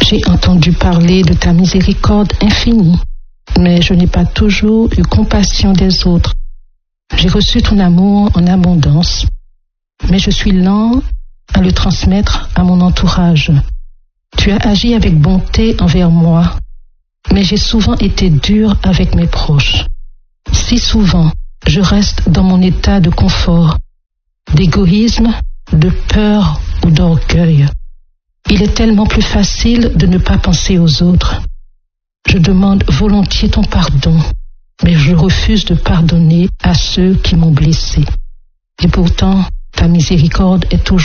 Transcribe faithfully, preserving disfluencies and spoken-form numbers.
J'ai entendu parler de ta miséricorde infinie, mais je n'ai pas toujours eu compassion des autres. J'ai reçu ton amour en abondance, mais je suis lent à le transmettre à mon entourage. Tu as agi avec bonté envers moi, mais j'ai souvent été dur avec mes proches. Si souvent, je reste dans mon état de confort, d'égoïsme, de peur ou d'orgueil. Il est tellement plus facile de ne pas penser aux autres. Je demande volontiers ton pardon, mais je refuse de pardonner à ceux qui m'ont blessé. Et pourtant, ta miséricorde est toujours